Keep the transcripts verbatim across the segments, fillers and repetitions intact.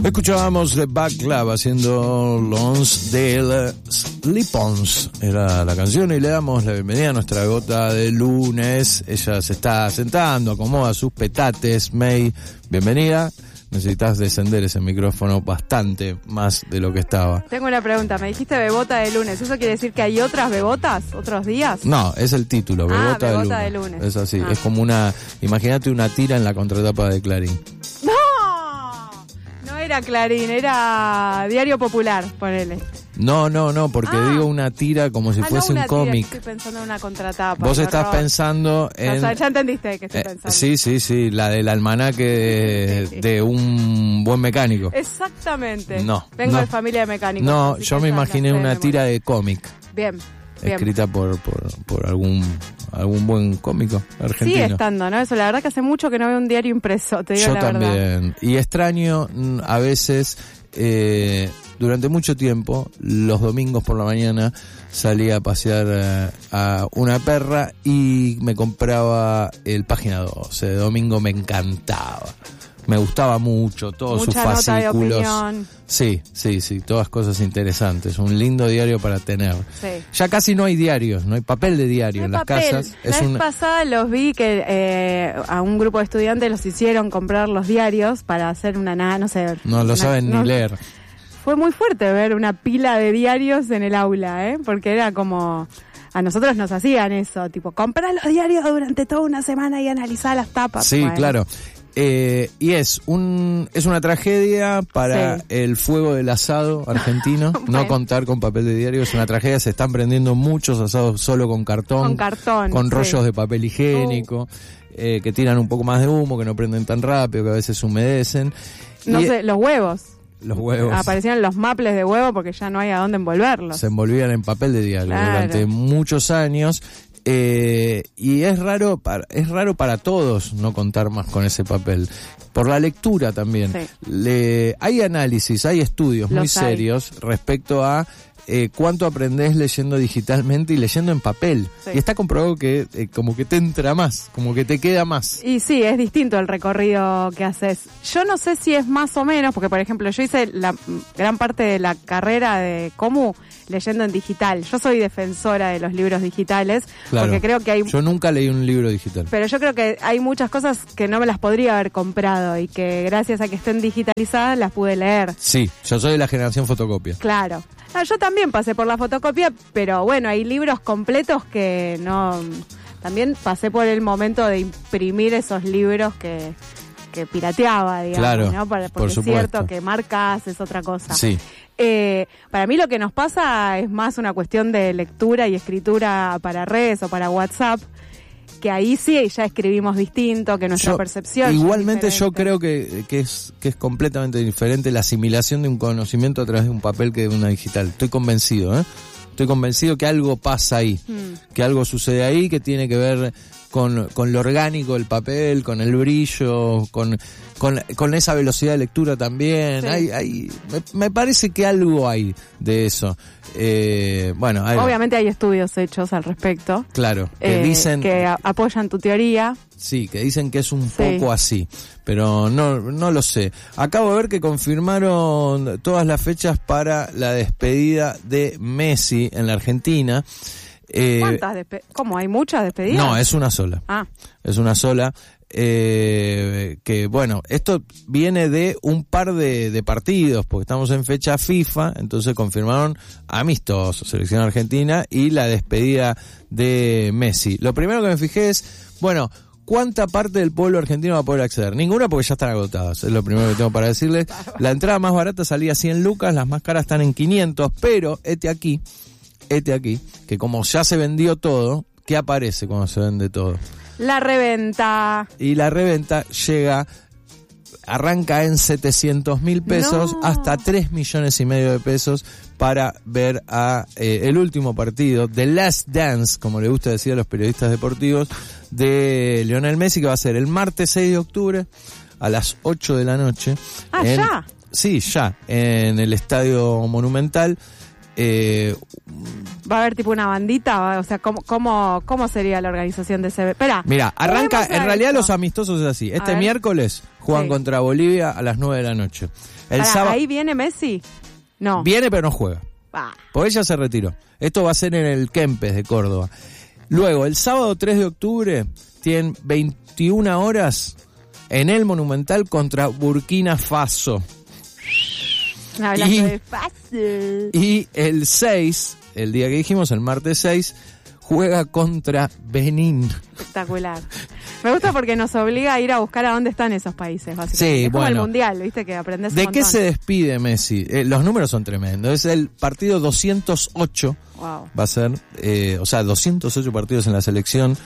Escuchábamos The Back Club haciendo Lonsdale Slip-Ons, era la canción, y le damos la bienvenida a nuestra Bebota de lunes. Ella se está sentando, acomoda sus petates. May, bienvenida. Necesitas descender ese micrófono bastante más de lo que estaba. Tengo una pregunta, me dijiste Bebota de lunes, ¿eso quiere decir que hay otras bebotas, otros días? No, es el título, Bebota, ah, Bebota de, lunes. de lunes. Es así, ah. es como una, imagínate una tira en la contratapa de Clarín. ¡No! No era Clarín, era Diario Popular, ponele. No, no, no, porque ah. digo una tira como si ah, fuese no, un cómic. Estoy pensando en una contratapa. Vos estás horror. pensando en... O sea, ya entendiste que estoy eh, pensando. sí, sí, sí, la del almanaque de, sí, sí. de un buen mecánico. Exactamente. No. Vengo no. de familia de mecánicos. No, yo me imaginé una tira de cómic. Bien. Bien. Escrita por, por, por algún algún buen cómico argentino. Sigue estando, ¿no? Eso, la verdad que hace mucho que no veo un diario impreso, te digo yo la también. verdad. Y extraño a veces... Eh, durante mucho tiempo, los domingos por la mañana, salía a pasear eh, a una perra y me compraba el Página doce. De domingo me encantaba. Me gustaba mucho, todos Mucha sus fascículos. Nota de opinión. Sí, sí, sí, todas cosas interesantes. Un lindo diario para tener. Sí. Ya casi no hay diarios, no hay papel de diario no en las papel. casas. La es vez un... pasada los vi que eh, a un grupo de estudiantes los hicieron comprar los diarios para hacer una nada, no sé. No lo una, saben no, ni leer. Fue muy fuerte ver una pila de diarios en el aula, ¿eh? Porque era como... A nosotros nos hacían eso, tipo, comprar los diarios durante toda una semana y analizar las tapas. Sí, bueno. claro. Eh, y es un es una tragedia para sí. el fuego del asado argentino. Bueno. No contar con papel de diario es una tragedia. Se están prendiendo muchos asados solo con cartón, con cartón, con sí. rollos de papel higiénico, uh. eh, que tiran un poco más de humo, que no prenden tan rápido, que a veces humedecen. No y sé, los huevos. Los huevos. Aparecían los maples de huevo porque ya no hay a dónde envolverlos. Se envolvían en papel de diario claro. durante muchos años. Eh, y es raro para, es raro para todos no contar más con ese papel. Por la lectura también. Sí. Le, hay análisis, hay estudios Los muy hay. serios respecto a eh, cuánto aprendés leyendo digitalmente y leyendo en papel. Sí. Y está comprobado que eh, como que te entra más, como que te queda más. Y sí, es distinto el recorrido que haces. Yo no sé si es más o menos, porque por ejemplo yo hice la gran parte de la carrera de Comu leyendo en digital. Yo soy defensora de los libros digitales, Claro. porque creo que hay... Yo nunca leí un libro digital. Pero yo creo que hay muchas cosas que no me las podría haber comprado y que gracias a que estén digitalizadas las pude leer. Sí, yo soy de la generación fotocopia. Claro. Ah, yo también pasé por la fotocopia, pero bueno, hay libros completos que no... También pasé por el momento de imprimir esos libros que, que pirateaba, digamos, Claro, ¿no? Porque por es supuesto. cierto que marcas es otra cosa. Sí. Eh, para mí lo que nos pasa es más una cuestión de lectura y escritura para redes o para WhatsApp, que ahí sí ya escribimos distinto, que nuestra Yo, percepción igualmente es yo diferente. creo que, que es que es completamente diferente la asimilación de un conocimiento a través de un papel que de una digital. Estoy convencido, ¿eh? Estoy convencido que algo pasa ahí, Hmm. que algo sucede ahí que tiene que ver con, con lo orgánico del papel, con el brillo, con, con, con esa velocidad de lectura también. Sí. Hay, hay, me, me parece que algo hay de eso. Eh, bueno, hay, Obviamente hay estudios hechos al respecto. claro, que eh, dicen que a- apoyan tu teoría. Sí, que dicen que es un Sí. poco así, pero no no lo sé. Acabo de ver que confirmaron todas las fechas para la despedida de Messi en la Argentina. Eh, ¿Cuántas despe- ¿Cómo? ¿Hay muchas despedidas? no, es una sola. Ah, Es una sola. Eh, que bueno, esto viene de un par de, de partidos, porque estamos en fecha FIFA, entonces confirmaron amistosos, selección argentina y la despedida de Messi. Lo primero que me fijé es, bueno, ¿cuánta parte del pueblo argentino va a poder acceder? Ninguna, porque ya están agotadas, es lo primero que tengo para decirles. La entrada más barata salía cien lucas, las más caras están en quinientos, pero este aquí, este aquí, que como ya se vendió todo, ¿qué aparece cuando se vende todo? la reventa. Y la reventa llega, arranca en setecientos mil pesos No. hasta tres millones y medio de pesos para ver a eh, el último partido, The Last Dance, como le gusta decir a los periodistas deportivos, de Lionel Messi, que va a ser el martes seis de octubre a las ocho de la noche. Ah, en, ya. Sí, ya, en el Estadio Monumental. Eh, ¿Va a haber tipo una bandita? ¿Va- O sea, ¿cómo, cómo, cómo sería la organización de ese evento? Espera. Mira, arranca, podemos en hacer realidad esto. los amistosos es así. Este ver. miércoles juegan Sí. contra Bolivia a las nueve de la noche. El Pará, sábado ¿ahí viene Messi? No. viene pero no juega. Ah, Porque ella se retiró. Esto va a ser en el Kempes de Córdoba. Luego, el sábado tres de octubre, tienen veintiuna horas en el Monumental contra Burkina Faso. hablando Y- de fácil. Y el seis, el día que dijimos, el martes seis, juega contra Benín. Espectacular. Me gusta porque nos obliga a ir a buscar a dónde están esos países, básicamente. Sí, es como bueno. el mundial, ¿viste? Que aprendés un ¿De qué montón. se despide Messi? Eh, los números son tremendos. Es el partido doscientos ocho, Wow. va a ser, eh, o sea, doscientos ocho partidos en la selección.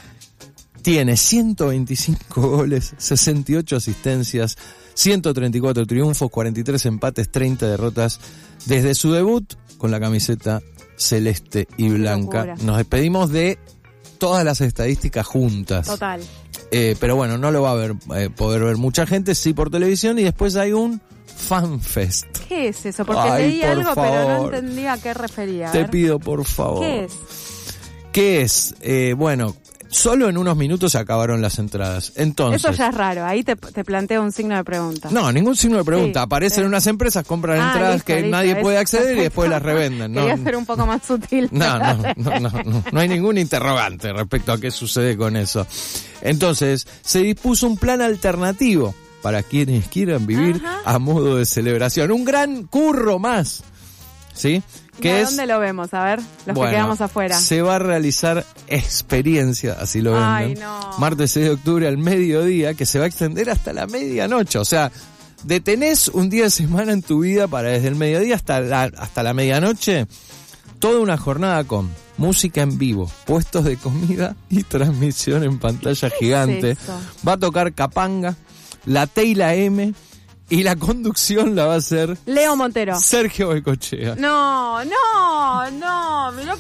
Tiene ciento veinticinco goles, sesenta y ocho asistencias, ciento treinta y cuatro triunfos, cuarenta y tres empates, treinta derrotas. Desde su debut con la camiseta celeste y blanca. locura. Nos despedimos de todas las estadísticas juntas. Total. Eh, pero bueno, no lo va a ver, eh, poder ver mucha gente, sí por televisión, y después hay un FanFest. ¿Qué es eso? Porque Ay, leí por algo, pero no favor. entendía a qué refería. A Te ver. pido por favor. ¿Qué es? ¿Qué es? Eh, bueno, solo en unos minutos se acabaron las entradas. Entonces, Eso ya es raro. Ahí te, te planteo un signo de pregunta. no, ningún signo de pregunta. Sí, Aparecen sí. unas empresas, compran Ah, entradas listo, que listo, nadie es puede acceder y después perfecto. las revenden. No, Quería ser un poco más sutil. no, no, no, no, no, no hay ningún interrogante respecto a qué sucede con eso. Entonces, se dispuso un plan alternativo para quienes quieran vivir Ajá. a modo de celebración. Un gran curro más, ¿sí? ¿Y Que a es, dónde lo vemos? A ver, los bueno, que quedamos afuera. se va a realizar experiencia, así lo venden. Ay, no. Martes seis de octubre al mediodía, que se va a extender hasta la medianoche. O sea, detenés un día de semana en tu vida para desde el mediodía hasta la, hasta la medianoche, toda una jornada con música en vivo, puestos de comida y transmisión en pantalla gigante. eso? Va a tocar Capanga, la T y la M, y la conducción la va a hacer Leo Montero. Sergio Bengochea. No, no, no. Mirá.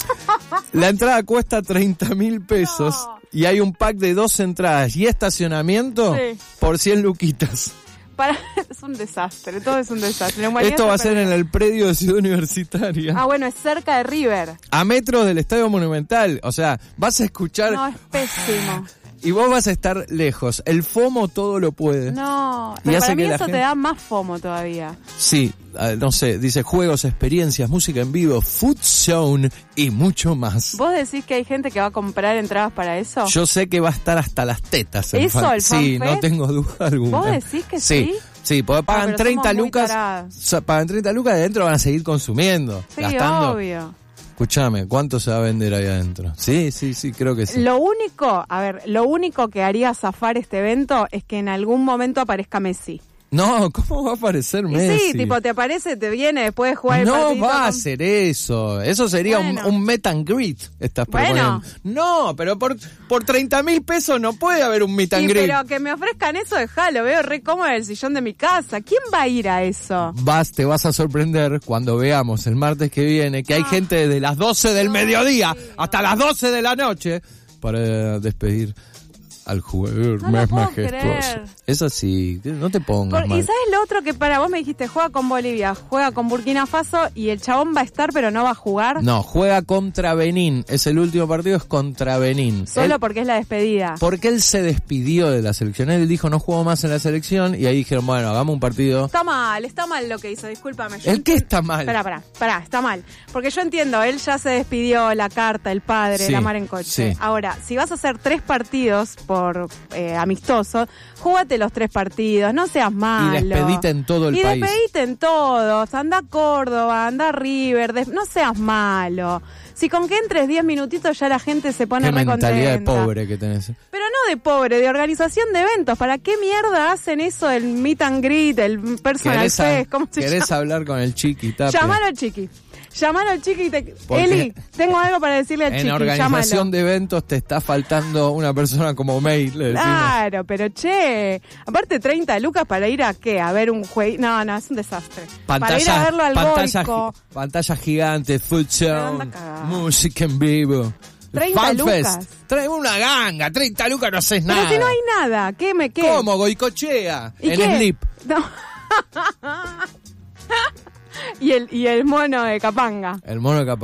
La entrada cuesta treinta mil pesos No. y hay un pack de dos entradas y estacionamiento Sí. por cien luquitas. Para, es un desastre, todo es un desastre. La humanidad Esto se va a ser perdió. en el predio de Ciudad Universitaria, Ah, bueno, es cerca de River. a metros del Estadio Monumental. O sea, vas a escuchar No, es pésimo. y vos vas a estar lejos. El FOMO todo lo puede. No, Y pero hace para mí que la eso gente- te da más FOMO todavía. Sí, ah, no sé, dice juegos, experiencias, música en vivo, food zone y mucho más. ¿Vos decís que hay gente que va a comprar entradas para eso? Yo sé que va a estar hasta las tetas. en ¿Eso, fan- el Sí, FanFest? no tengo duda alguna. ¿Vos decís que sí? Sí, porque pagan Ah, pero treinta somos muy lucas, taradas. sa- pagan treinta lucas y adentro van a seguir consumiendo, Sí, gastando. obvio. Escúchame, ¿cuánto se va a vender ahí adentro? Sí, sí, sí, creo que sí. Lo único, a ver, lo único que haría zafar este evento es que en algún momento aparezca Messi. No, ¿cómo va a aparecer Y Messi? sí, tipo, te aparece, te viene después de jugar el No partidito va a con- hacer eso. Eso sería Bueno. un, un meet and greet, estás Bueno. proponiendo. No, pero por, por treinta mil pesos no puede haber un meet and Sí, greet. pero que me ofrezcan eso, dejalo, veo re cómodo en el sillón de mi casa. ¿Quién va a ir a eso? Vas, te vas a sorprender cuando veamos el martes que viene que hay Ah. gente desde las doce del No, mediodía sí, hasta las doce de la noche para despedir al jugador No lo más puedo majestuoso. creer. Es así, no te pongas Por- mal. y sabes lo otro que para vos me dijiste, juega con Bolivia, juega con Burkina Faso y el chabón va a estar pero no va a jugar. No, juega contra Benín. Es el último partido, es contra Benín. Solo Él- porque es la despedida. porque él se despidió de la selección. Él dijo, no juego más en la selección. Y ahí dijeron, bueno, hagamos un partido. Está mal, está mal lo que hizo, discúlpame. Yo ¿El qué enti- está mal? Espera, espera, espera, está mal. Porque yo entiendo, él ya se despidió, la carta, el padre, Sí, la mar en coche. sí. Ahora, si vas a hacer tres partidos por eh, amistoso, júgate los tres partidos, no seas malo. Y despedite en todo el y país. despedite en todos, anda a Córdoba, anda a River, des- no seas malo. Si con que entres diez minutitos ya la gente se pone Qué re mentalidad de contenta. pobre que tenés. Pero no de pobre, de organización de eventos. ¿Para qué mierda hacen eso, el meet and greet, el personal ¿Querés, a- fest? ¿Cómo se querés llama? hablar con el Chiqui Tapia? Llamalo al Chiqui. Llamalo al Chiqui y te... Porque Eli, tengo algo para decirle al En Chiqui, organización llámalo. de eventos te está faltando una persona como May, le decimos. Claro, pero che, aparte treinta lucas para ir a qué, a ver un juego. No, no, es un desastre. para ir a verlo al pantalla, Goico. gi- pantalla gigante, food anda zone, cagada. música en vivo. treinta Fanfest. lucas. Trae una ganga, treinta lucas no haces Pero nada. si no hay nada, ¿qué me qué? ¿Cómo? Goicochea. ¿Y En qué? Slip. No. y el y el mono de Capanga. El mono de Capanga.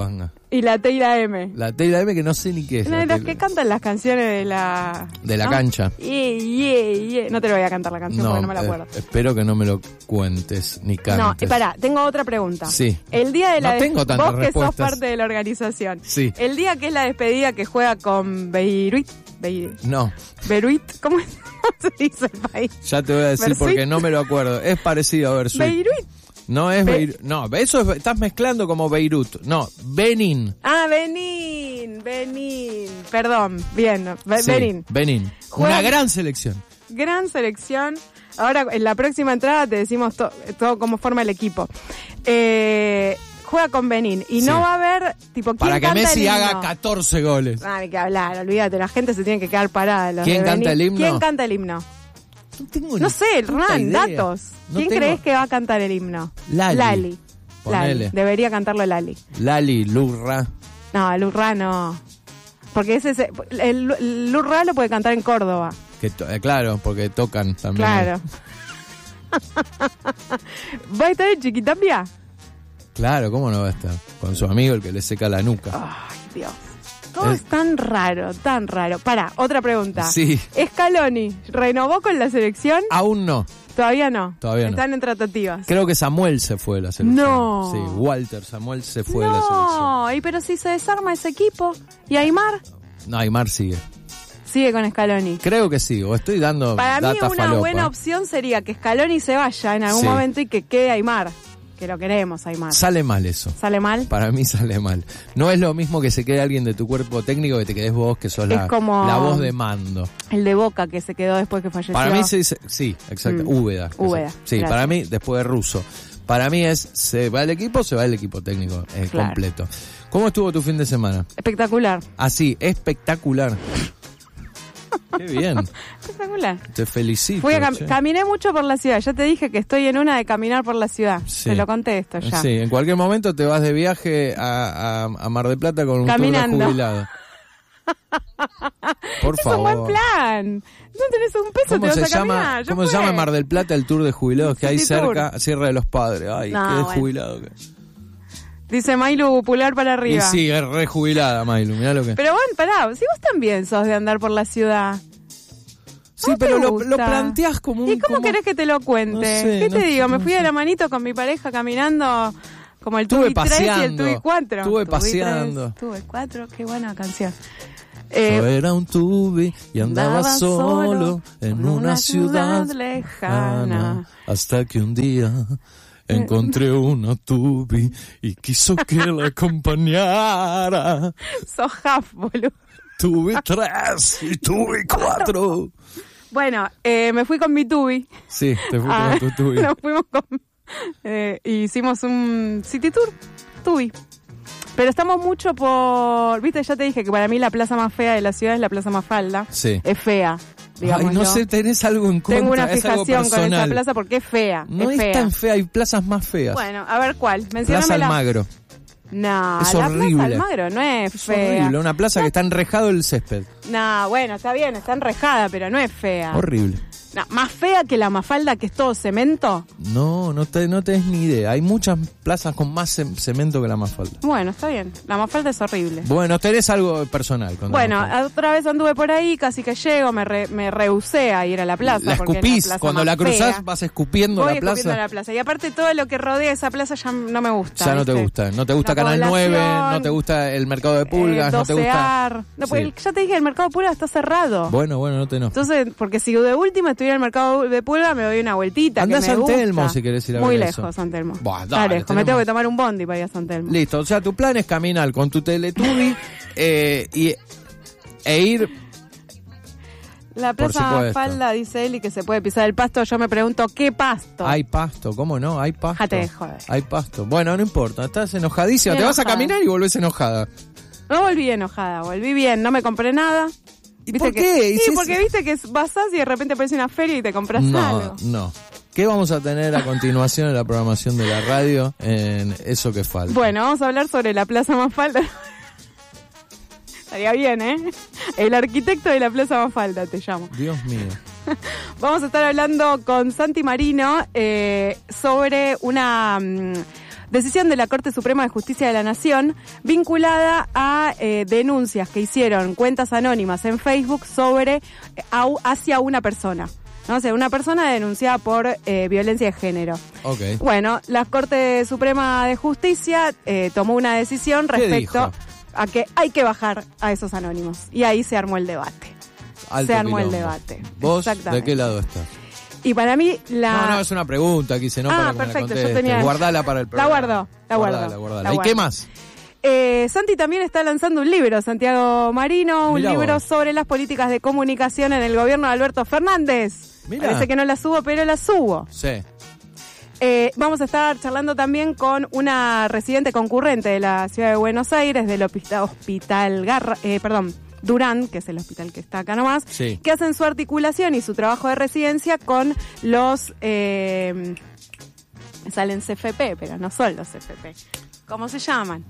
Y la T y la M. La T y la M que no sé ni qué es. Una de la las T y que la... cantan las canciones de la... De la ¿no? cancha. Yeah, yeah, yeah. No te lo voy a cantar la canción No, porque no me la acuerdo. eh, espero que no me lo cuentes ni cantes. No, y pará, tengo otra pregunta. Sí. El día de la No des- tengo tantas vos que sos respuestas. parte de la organización. Sí. El día que es la despedida que juega con Beirut. Beirut. No, Beirut, ¿cómo es? ¿Cómo se dice el país? ya te voy a decir Bersuit. porque no me lo acuerdo. Es parecido a Bersuit. Beirut. No es Be- Beirut. No, eso es, estás mezclando como Beirut. No, Benin. Ah, Benín, Benín. Perdón, bien, Be- Sí, Benín. Benin. Juega- Una gran selección. Gran selección. Ahora, en la próxima entrada te decimos to- todo cómo forma el equipo. Eh, juega con Benín. Y Sí. no va a haber, tipo, ¿quién Para que canta Messi el himno? haga catorce goles. Ah, hay que hablar, olvídate, la gente se tiene que quedar parada. los ¿Quién de canta Benín. el himno? ¿Quién canta el himno? No tengo No ni sé, puta Hernán, idea. datos. No ¿Quién tengo- crees que va a cantar el himno? Lali. Lali. Ponele. Lali. Debería cantarlo Lali. Lali, Lurra. No, el Urra no. Porque ese es, el, el Urra lo puede cantar en Córdoba. Que to- eh, claro, porque tocan también. Claro. ¿Va a estar en Chiquitapia? Claro, ¿cómo no va a estar? Con su amigo el que le seca la nuca. Ay, Dios. Todo Es- es tan raro, tan raro. Pará, otra pregunta. Sí. Scaloni, ¿renovó con la selección? Aún no. Todavía no. Todavía no. Están en tratativas. Creo que Samuel se fue de la selección. No. Sí, Walter Samuel se fue de la selección. No, y pero si se desarma ese equipo. ¿Y Aymar? No, Aymar sigue. Sigue con Scaloni. Creo que sí, o estoy dando Para mí data una falopa. buena opción sería que Scaloni se vaya en algún Sí. momento y que quede Aymar. Que lo queremos, Aymar. Sale mal eso. ¿Sale mal? Para mí sale mal. No es lo mismo que se quede alguien de tu cuerpo técnico que te quedes vos, que sos la, Es como- la voz de mando. El de Boca que se quedó después que falleció. Para mí se dice, sí, exacto, Mm. Úbeda. Úbeda, Sí, gracias. para mí, después de Russo. Para mí es, se va el equipo, se va el equipo técnico, eh, Claro. completo. ¿Cómo estuvo tu fin de semana? Espectacular. Así, espectacular. Qué bien, Espectacular. te felicito. Fui a cam- che. caminé mucho por la ciudad. Ya te dije que estoy en una de caminar por la ciudad. Sí. Te lo conté esto ya. Sí, en cualquier momento te vas de viaje a, a, a Mar del Plata con un Caminando. tour de jubilado. Por Es favor. un buen plan. No tenés un peso, te ¿Cómo vas se a llama, caminar. Ya ¿cómo se fue. llama en Mar del Plata el tour de jubilados que hay City Tour. cerca? Sierra de los Padres. Ay, No, qué de bueno. jubilado que... Dice Mailu, pulgar para Y arriba. sí, es re jubilada, Mailu, mirá lo que... Pero bueno, pará, si vos también sos de andar por la ciudad. sí, ¿no te pero lo, gusta? lo planteás como un... ¿Y cómo como- querés que te lo cuente? No sé, ¿Qué no te sé, digo? Me no fui sé. de la manito con mi pareja caminando como el Estuve Tubi tres y el paseando, Tubi cuatro. estuve Tubi paseando. tres, Tubi cuatro, qué buena canción. Yo Eh, era un tubi y andaba andaba solo solo en en una una ciudad ciudad lejana. lejana, hasta que un día encontré una tubi y quiso que la acompañara. sos half, boludo. Tubi tres y tubi cuatro. Bueno, eh, me fui con mi Tubi. Sí, te fuiste Ah, con tu tubi. Nos fuimos con... Eh, hicimos un city tour, Tubi. Pero estamos mucho por... Viste, ya te dije que para mí la plaza más fea de la ciudad es la plaza Mafalda. Sí. Es fea, digamos. Ay, no sé, tenés algo en contra, Tengo una es algo fijación con esa personal. plaza porque es fea. No es es, fea. tan fea, hay plazas más feas. Bueno, a ver cuál. Plaza Menciónamela. Almagro. No, Es la horrible. Plaza Almagro no es Es fea. horrible, una plaza que está enrejado el césped. No, bueno, está bien, está enrejada, pero no es fea. Horrible. No, más fea que la Mafalda, que es todo cemento. No, no te, no tenés ni idea. Hay muchas plazas con más ce- cemento que la Mafalda. Bueno, está bien. La Mafalda es horrible. Bueno, tenés algo personal con la Bueno, Mafalda. otra vez anduve por ahí, casi que llego, me, re- me rehusé a ir a la plaza. La porque es escupís, plaza cuando más la cruzás fea. vas escupiendo Voy la plaza. escupiendo la plaza. Y aparte todo lo que rodea esa plaza ya no me gusta. Ya no te ¿viste? gusta. No te gusta La Canal nueve, población, no te gusta el mercado de pulgas, eh, no te gusta... docear. No, porque Sí. el- ya te dije, el mercado de pulgas está cerrado. Bueno, bueno, no te enojes. Entonces, porque si de última estuviera en el mercado de pulgas, me doy una vueltita. Andá que a me San Telmo gusta. si querés ir a Muy ver lejos, eso. San Telmo. Buah, Está dale, lejos. Me tenemos- tengo que tomar un bondi para ir a San Telmo. Listo, o sea, tu plan es caminar con tu Teletubby eh, y, e ir... La Por plaza supuesto. Mafalda, dice él, y que se puede pisar el pasto. Yo me pregunto, ¿qué pasto? Hay pasto, ¿cómo no? Hay pasto. Jate de joder. Hay pasto. Bueno, no importa, estás enojadísima. Estoy Te vas a enojada. caminar y volvés enojada. No volví enojada, volví bien, no me compré nada. ¿Y ¿Viste por que- qué? ¿Y Sí, si es- porque viste que pasás y de repente aparece una feria y te compras No, algo. no. ¿Qué vamos a tener a continuación en la programación de la radio en Eso que falta? Bueno, vamos a hablar sobre la Plaza Mafalda. Estaría bien, ¿eh? El arquitecto de la Plaza Mafalda te llamo. Dios mío. Vamos a estar hablando con Santi Marino eh, sobre una... mm, Decisión de la Corte Suprema de Justicia de la Nación vinculada a eh, denuncias que hicieron cuentas anónimas en Facebook sobre eh, a, hacia una persona. ¿No? O sea, una persona denunciada por eh, violencia de género. Okay. Bueno, la Corte Suprema de Justicia eh, tomó una decisión respecto a que hay que bajar a esos anónimos. Y ahí se armó el debate. Alto se armó quilombo. el debate. ¿Vos de qué lado estás? Y para mí la... No, no, es una pregunta, quise, no ah, para que perfecto, me la yo tenía... Guardala para el programa. La guardo, la guardo. Guardala, guardala. La ¿Y guardo. qué más? Eh, Santi también está lanzando un libro, Santiago Marino, un Mirá libro vos. sobre las políticas de comunicación en el gobierno de Alberto Fernández. Mirá. Parece que no la subo, pero la subo. Sí. Eh, vamos a estar charlando también con una residente concurrente de la ciudad de Buenos Aires, del hospital, hospital Garra, eh, perdón, Durán, que es el hospital que está acá nomás, Sí. que hacen su articulación y su trabajo de residencia con los... Eh, me salen C F P, pero no son los C F P. ¿Cómo se llaman?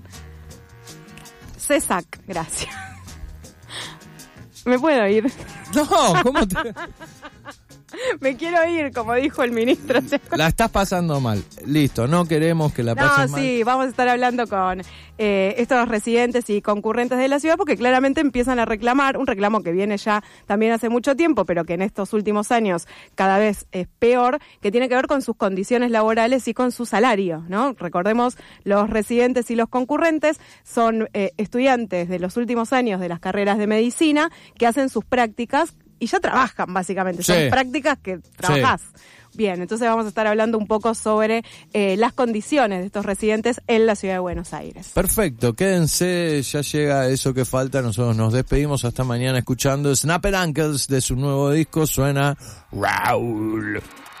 CESAC, gracias. ¿Me puedo ir? No, ¿cómo te...? Me quiero ir, como dijo el ministro. La estás pasando mal. Listo, no queremos que la pases No, mal. sí, vamos a estar hablando con eh, estos residentes y concurrentes de la ciudad porque claramente empiezan a reclamar, un reclamo que viene ya también hace mucho tiempo, pero que en estos últimos años cada vez es peor, que tiene que ver con sus condiciones laborales y con su salario, ¿no? Recordemos, los residentes y los concurrentes son eh, estudiantes de los últimos años de las carreras de medicina que hacen sus prácticas y ya trabajan, básicamente. Sí. Son prácticas que trabajás. Sí. Bien, entonces vamos a estar hablando un poco sobre eh, las condiciones de estos residentes en la ciudad de Buenos Aires. Perfecto, quédense, ya llega eso que falta. Nosotros nos despedimos hasta mañana escuchando Snapper Ankles de su nuevo disco. Suena Raúl.